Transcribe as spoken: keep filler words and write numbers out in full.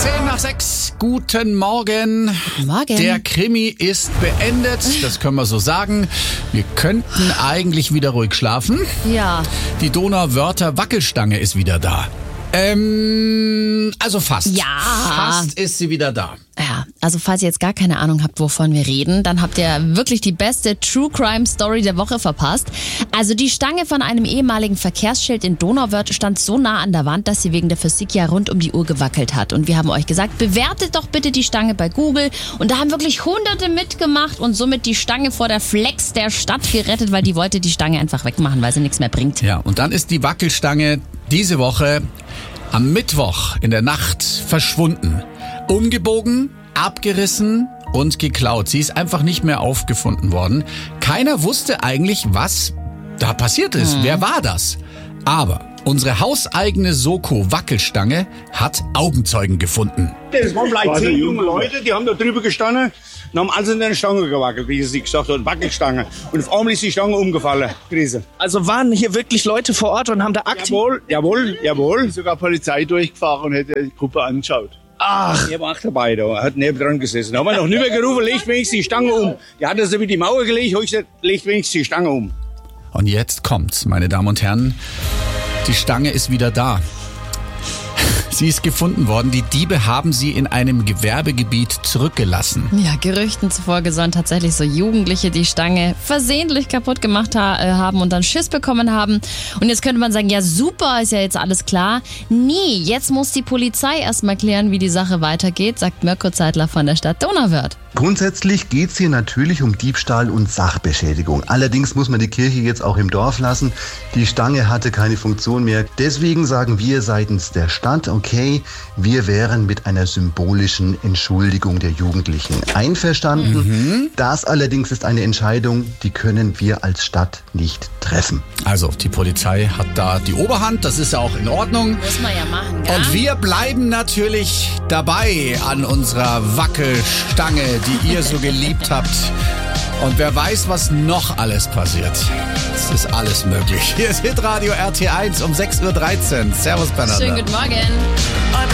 zehn nach sechs, guten Morgen. Guten Morgen. Der Krimi ist beendet, das können wir so sagen. Wir könnten eigentlich wieder ruhig schlafen. Ja. Die Donauwörther Wackelstange ist wieder da. Ähm, also fast. Ja. Fast ist sie wieder da. Ja, also falls ihr jetzt gar keine Ahnung habt, wovon wir reden, dann habt ihr wirklich die beste True Crime Story der Woche verpasst. Also die Stange von einem ehemaligen Verkehrsschild in Donauwörth stand so nah an der Wand, dass sie wegen der Physik ja rund um die Uhr gewackelt hat. Und wir haben euch gesagt, bewertet doch bitte die Stange bei Google. Und da haben wirklich Hunderte mitgemacht und somit die Stange vor der Flex der Stadt gerettet, weil die wollte die Stange einfach wegmachen, weil sie nichts mehr bringt. Ja, und dann ist die Wackelstange diese Woche am Mittwoch in der Nacht verschwunden. Umgebogen, abgerissen und geklaut. Sie ist einfach nicht mehr aufgefunden worden. Keiner wusste eigentlich, was da passiert ist. Mhm. Wer war das? Aber unsere hauseigene Soko-Wackelstange hat Augenzeugen gefunden. Das waren vielleicht zehn junge Leute, die haben da drüber gestanden und haben alles in der Stange gewackelt, wie sie gesagt hat, Wackelstange. Und auf einmal ist die Stange umgefallen. Krise. Also waren hier wirklich Leute vor Ort und haben da aktiv... Jawohl, jawohl, jawohl. Sogar Polizei durchgefahren und hätte die Gruppe angeschaut. Ach, er war auch dabei, da hat neben dran gesessen. Da haben wir noch nicht mehr gerufen, legt wenigstens die Stange um. Die hat das über die Mauer gelegt, hab ich gesagt, legt wenigstens die Stange um. Und jetzt kommt's, meine Damen und Herren. Die Stange ist wieder da. Sie ist gefunden worden. Die Diebe haben sie in einem Gewerbegebiet zurückgelassen. Ja, Gerüchten zufolge sollen tatsächlich so Jugendliche die Stange versehentlich kaputt gemacht ha- äh, haben und dann Schiss bekommen haben. Und jetzt könnte man sagen, ja super, ist ja jetzt alles klar. Nee, jetzt muss die Polizei erstmal klären, wie die Sache weitergeht, sagt Mirko Zeitler von der Stadt Donauwörth. Grundsätzlich geht es hier natürlich um Diebstahl und Sachbeschädigung. Allerdings muss man die Kirche jetzt auch im Dorf lassen. Die Stange hatte keine Funktion mehr. Deswegen sagen wir seitens der Stadt, okay, wir wären mit einer symbolischen Entschuldigung der Jugendlichen einverstanden. Mhm. Das allerdings ist eine Entscheidung, die können wir als Stadt nicht treffen. Also, die Polizei hat da die Oberhand, das ist ja auch in Ordnung. Muss man ja machen, gell? Und wir bleiben natürlich dabei an unserer Wackelstange, die ihr so geliebt habt. Und wer weiß, was noch alles passiert. Es ist alles möglich. Hier ist Hitradio R T eins um sechs Uhr dreizehn. Servus, Bernhard. Schönen guten Morgen.